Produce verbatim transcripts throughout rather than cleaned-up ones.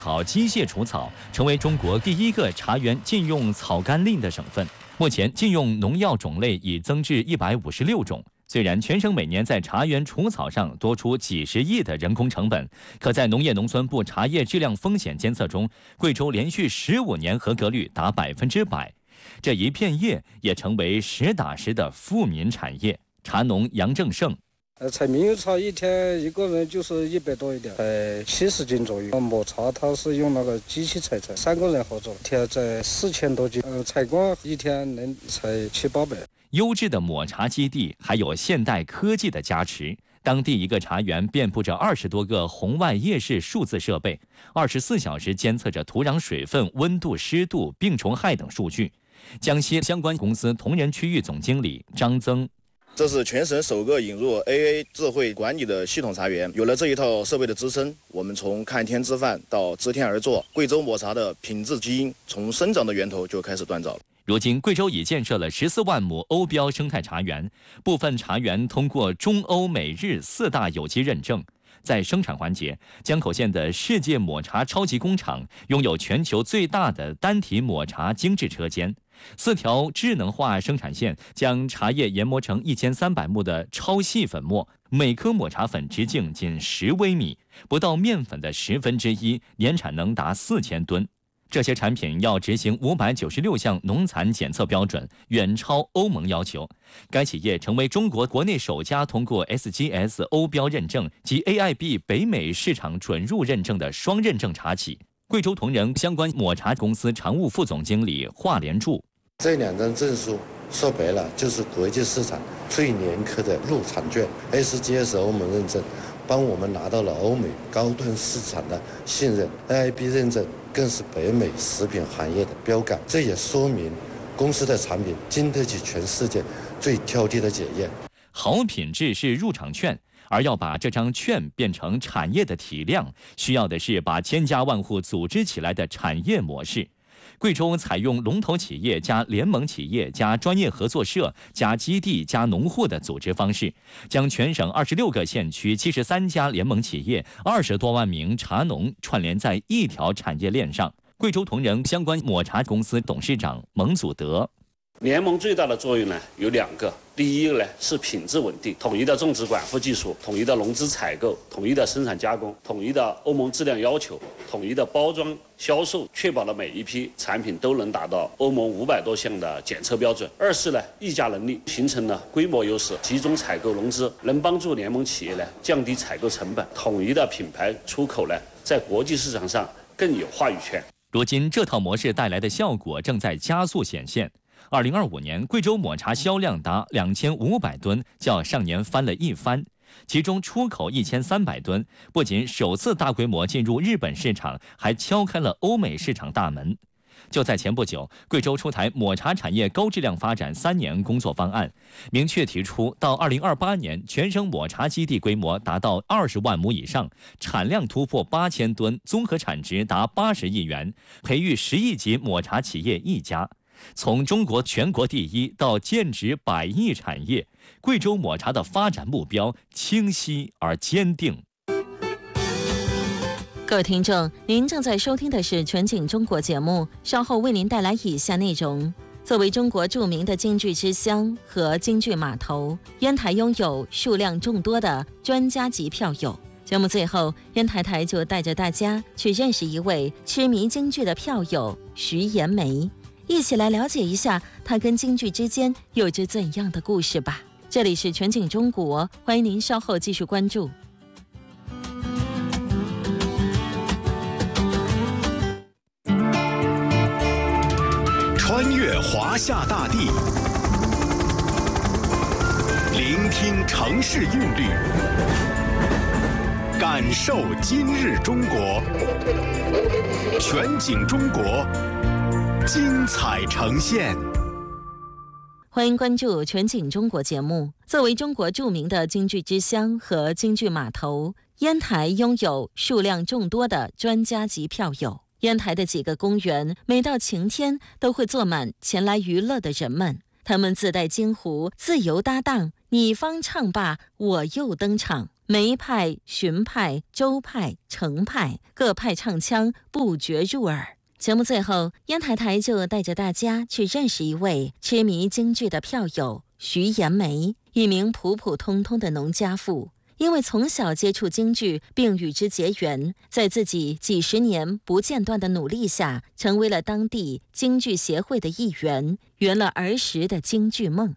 好机械除草，成为中国第一个茶园禁用草甘令的省份。目前禁用农药种类已增至一百五十六种。虽然全省每年在茶园除草上多出几十亿的人工成本，可在农业农村部茶叶质量风险监测中，贵州连续十五年合格率达百分之百。这一片叶也成为实打实的富民产业。茶农杨正胜。 呃，采猕猴茶一天一个人就是一百多一点，采七十斤左右。抹茶它是用那个机器采采，三个人合作，一天采四千多斤。呃，采光一天能采七八百。 优质的抹茶基地还有现代科技的加持，当地一个茶园遍布着二十多个红外夜视数字设备，二十四小时监测着土壤水分、温度、湿度、病虫害等数据。江西相关公司同仁区域总经理张增。 这是全省首个引入 A A 智慧管理的系统茶园。有了这一套设备的支撑，我们从看天吃饭到知天而作，贵州抹茶的品质基因从生长的源头就开始锻造了。 如今，贵州已建设了十四万亩欧标生态茶园，部分茶园通过中欧美日四大有机认证。在生产环节，江口县的世界抹茶超级工厂拥有全球最大的单体抹茶精制车间，四条智能化生产线将茶叶研磨成一千三百目的超细粉末，每颗抹茶粉直径仅十微米，不到面粉的十分之一，年产能达四千吨。这些产品要执行五百九十六项农残检测标准，远超欧盟要求。该企业成为中国国内首家通过 S G S 欧标认证及 A I B 北美市场准入认证的双认证茶企。贵州同仁相关抹茶公司常务副总经理华连柱。 这两张证书说白了就是国际市场最严苛的入场券 ，S G S 欧盟认证，帮我们拿到了欧美高端市场的信任 ，A I B 认证更是北美食品行业的标杆。这也说明公司的产品经得起全世界最挑剔的检验。 好品质是入场券，而要把这张券变成产业的体量，需要的是把千家万户组织起来的产业模式。贵州采用龙头企业加联盟企业加专业合作社加基地加农户的组织方式，将全省二十六个县区七十三家联盟企业、二十多万名茶农串联在一条产业链上。贵州同仁相关抹茶公司董事长蒙祖德。 联盟最大的作用呢有两个，第一个呢是品质稳定，统一的种植管护技术，统一的农资采购，统一的生产加工，统一的欧盟质量要求，统一的包装销售，确保了每一批产品都能达到欧盟五百多项的检测标准。二是呢议价能力，形成了规模优势，集中采购融资，能帮助联盟企业呢降低采购成本，统一的品牌出口呢在国际市场上更有话语权。 如今这套模式带来的效果正在加速显现。二零二五年，贵州抹茶销量达两千五百吨，较上年翻了一番。其中出口一千三百吨，不仅首次大规模进入日本市场，还敲开了欧美市场大门。就在前不久，贵州出台抹茶产业高质量发展三年工作方案，明确提出到二零二八年，全省抹茶基地规模达到二十万亩以上，产量突破八千吨，综合产值达八十亿元，培育十亿级抹茶企业一家。从中国全国第一到建值百亿产业，贵州抹茶的发展目标清晰而坚定。 各位听众，您正在收听的是全景中国节目，稍后为您带来以下内容。作为中国著名的京剧之乡和京剧码头，烟台拥有数量众多的专家级票友。节目最后，烟台台就带着大家去认识一位痴迷京剧的票友徐延梅，一起来了解一下他跟京剧之间有着怎样的故事吧。这里是全景中国，欢迎您稍后继续关注。 穿越华夏大地，聆听城市韵律，感受今日中国。全景中国，精彩呈现。 欢迎关注全景中国节目。作为中国著名的京剧之乡和京剧码头，烟台拥有数量众多的专家级票友。烟台的几个公园，每到晴天都会坐满前来娱乐的人们。他们自带京胡，自由搭档，你方唱罢我又登场。 梅派、荀派、周派、程派各派唱腔不绝入耳。节目最后，烟台台就带着大家去认识一位痴迷京剧的票友徐延梅，一名普普通通的农家妇。因为从小接触京剧并与之结缘，在自己几十年不间断的努力下，成为了当地京剧协会的一员，圆了儿时的京剧梦。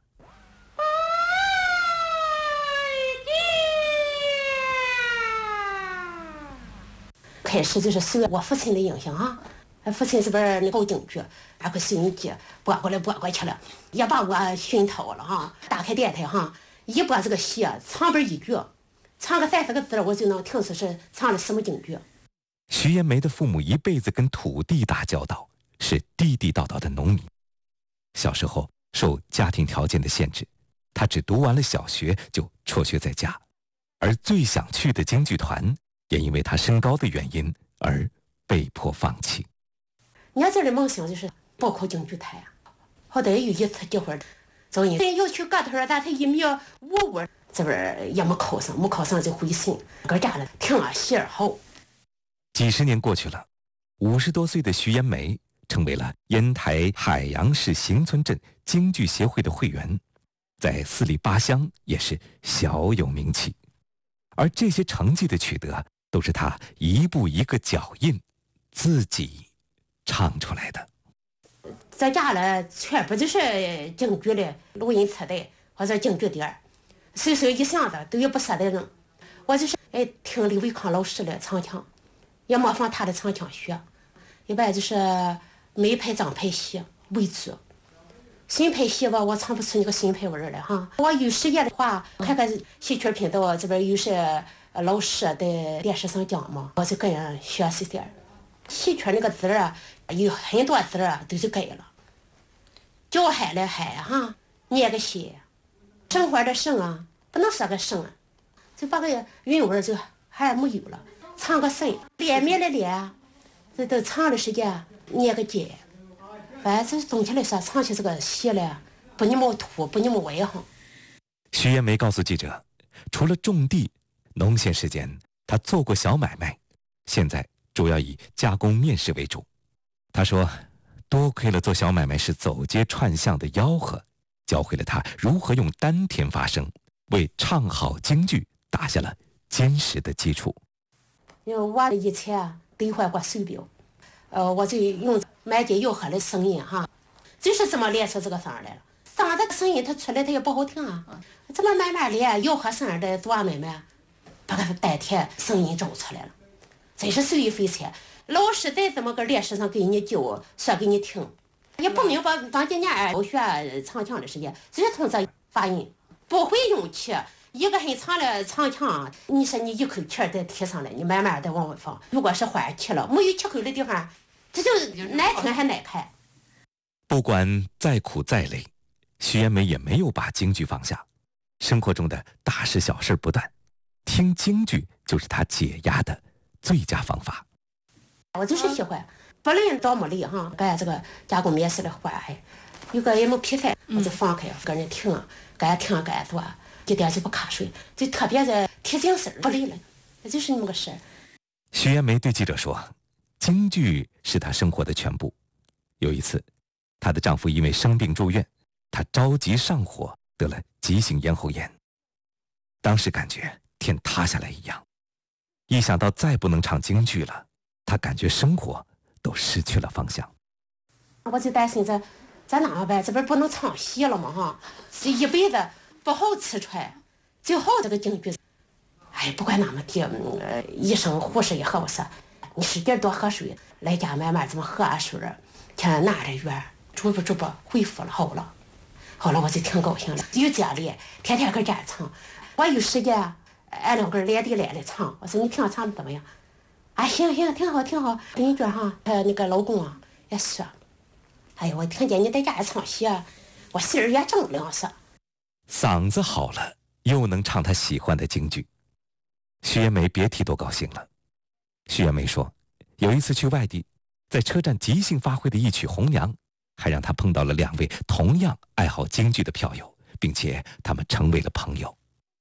开始就是受我父亲的影响啊，父亲这边那搞京剧，然后收音机播过来播过去了，也把我熏陶了哈。打开电台哈，一播这个戏，唱边一句。唱个三四个字，我就能听出是唱的什么京剧。 徐延梅的父母一辈子跟土地打交道，是地地道道的农民。小时候受家庭条件的限制，他只读完了小学就辍学在家，而最想去的京剧团也因为他身高的原因而被迫放弃。 年轻的梦想就是报考京剧团，好歹有一次机会，终于要去个头，但他一米五五。这边也没考上，没考上就回省，搁家了听啊戏儿好。 几十年过去了，五十多岁的徐延梅成为了烟台海洋市邢村镇京剧协会的会员，在四里八乡也是小有名气。而这些成绩的取得，都是他一步一个脚印，自己唱出来的。 在家了，全部就是京剧的录音磁带或者京剧碟，随手一箱子都有不舍得扔。我就是哎听李维康老师的唱腔，也模仿他的唱腔学，一般就是梅派张派戏为主。新派戏吧，我唱不出那个新派味儿来哈。我有时间的话，看看戏曲频道这边有些老师在电视上讲嘛，我就跟人学习点。戏曲那个字啊，有很多字啊都是改了，叫海了海哈，念个西，生活的生啊，不能说个生啊，就把个韵味就还没有了。唱个生，脸面的脸，这都唱的时间念个姐，反正总体来说，唱起这个戏来不那么土，不那么歪哈。 徐延梅告诉记者，除了种地，农闲时间她做过小买卖，现在主要以加工面食为主。他说，多亏了做小买卖时走街串巷的吆喝，教会了他如何用丹田发声，为唱好京剧打下了坚实的基础。 因为我以前兑换过手表，呃，我就用满街吆喝的声音哈，就是这么练出这个声来了。嗓子声音它出来它也不好听啊，这么慢慢练吆喝声的做买卖，把它丹田声音找出来了。真是受益匪浅，老师在这么个练习上给你教，说给你听，也不明白当今年我学唱腔的时间，只是从这发音，不会用气，一个很长的唱腔，你说你一口气再提上来，你慢慢的往外放。如果是换气了，没有气口的地方，这就难听还难看。 不管再苦再累，徐延梅也没有把京剧放下，生活中的大事小事不断，听京剧就是她解压的最佳方法。 我就是喜欢，不论多么累哈，干这个加工面食的活还有个也没皮菜，我就放开，跟人听，干听干做，一点就不瞌睡，就特别的提精神，不累了，就是那么个事。 徐延梅对记者说，京剧是她生活的全部。有一次，她的丈夫因为生病住院，她着急上火，得了急性咽喉炎。当时感觉天塌下来一样，一想到再不能唱京剧了，她感觉生活都失去了方向。 我就担心这咱哪么办？这边不能唱戏了嘛哈，这一辈子不好吃穿，就好这个京剧。哎，不管哪么地，呃，医生护士也和我说，你使劲多喝水，来家慢慢这么喝啊水，看哪点远，逐步逐步恢复了，好了，好了，我就挺高兴了。有家里天天搁家唱，我有时间俺两个人连地连的唱。我说你听唱的怎么样？啊，行行，挺好挺好。邻居哈，他那个老公啊也说，哎呀，我听见你在家唱戏啊，我心儿也正凉爽。 嗓子好了，又能唱他喜欢的京剧，徐延梅别提多高兴了。徐延梅说，有一次去外地，在车站即兴发挥的一曲《红娘》，还让她碰到了两位同样爱好京剧的票友，并且他们成为了朋友。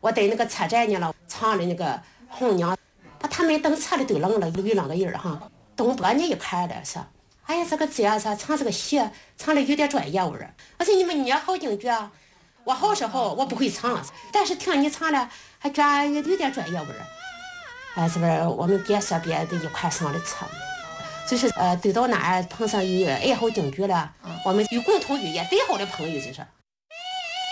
我在那个车站呢了，唱的那个红娘，把他们等车里都愣了，有两个人哈，东北人一看的是，哎呀这个这样子唱这个戏，唱的有点专业味儿。我说你们捏好京剧啊，我好是好，我不会唱，但是听你唱了，还觉得有有点专业味儿。哎，是不是我们别说别的一块上的车，就是呃，走到哪儿碰上有爱好京剧了，我们有共同语言最好的朋友就是。